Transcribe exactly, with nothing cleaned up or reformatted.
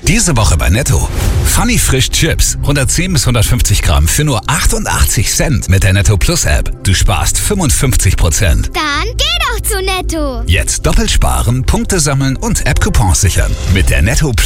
Diese Woche bei Netto. Funny Frisch Chips. hundertzehn bis hundertfünfzig Gramm für nur achtundachtzig Cent mit der Netto Plus App. Du sparst fünfundfünfzig Prozent. Dann geh doch zu Netto. Jetzt doppelt sparen, Punkte sammeln und App-Coupons sichern. Mit der Netto Plus